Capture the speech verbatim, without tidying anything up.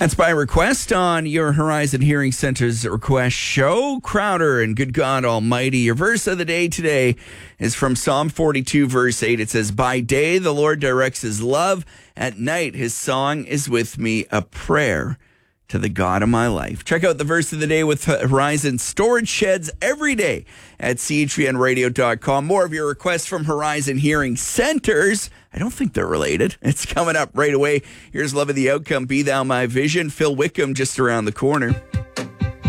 That's by request on your Horizon Hearing Center's request show. Crowder and Good God Almighty. Your verse of the day today is from Psalm forty-two, verse eight. It says, "By day the Lord directs his love. At night his song is with me, a prayer to the God of my life." Check out the verse of the day with Horizon Storage Sheds every day at C H V N radio dot com. More of your requests from Horizon Hearing Centers. I don't think they're related. It's coming up right away. Here's Love of the Outcome, Be Thou My Vision. Phil Wickham just around the corner.